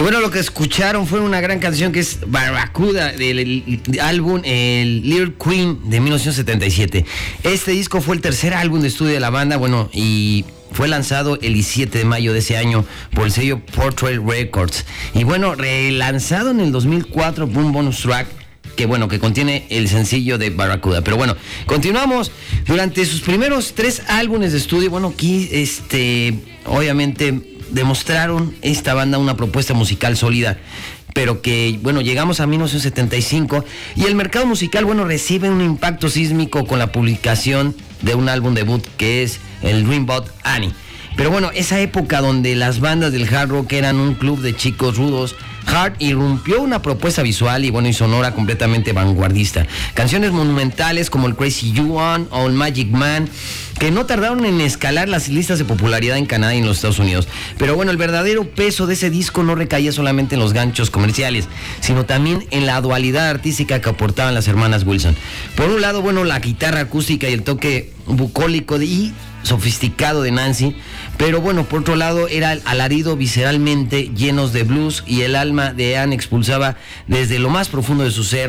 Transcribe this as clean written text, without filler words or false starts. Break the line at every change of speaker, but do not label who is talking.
bueno, lo que escucharon fue una gran canción que es Barracuda del álbum el Little Queen de 1977. Este disco fue el tercer álbum de estudio de la banda, bueno, y fue lanzado el 17 de mayo de ese año por el sello Portrait Records. Y bueno, relanzado en el 2004 por un bonus track que bueno, que contiene el sencillo de Barracuda. Pero bueno, continuamos. Durante sus primeros 3 álbumes de estudio, bueno, aquí obviamente demostraron esta banda una propuesta musical sólida, pero que, bueno, llegamos a 1975 y el mercado musical, bueno, recibe un impacto sísmico con la publicación de un álbum debut que es el Dreamboat Annie. Pero bueno, esa época donde las bandas del hard rock eran un club de chicos rudos, Heart irrumpió una propuesta visual y bueno y sonora completamente vanguardista. Canciones monumentales como el Crazy You On o el Magic Man, que no tardaron en escalar las listas de popularidad en Canadá y en los Estados Unidos. Pero bueno, el verdadero peso de ese disco no recaía solamente en los ganchos comerciales, sino también en la dualidad artística que aportaban las hermanas Wilson. Por un lado, bueno, la guitarra acústica y el toque bucólico y sofisticado de Nancy, pero bueno, por otro lado era el alarido visceralmente llenos de blues y el alma de Anne expulsaba desde lo más profundo de su ser